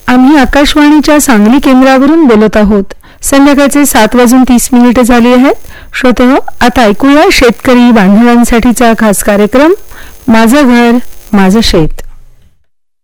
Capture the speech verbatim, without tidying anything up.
आम्ही आकाशवाणीच्या सांगली केंद्रावरून बोलत आहोत. संध्याकाळचे सात वाजून तीस मिनिटे झाली आहेत. श्रोतेहो, आता ऐकूया शेतकरी बांधवांसाठीचा खास कार्यक्रम माझं घर माझं शेत.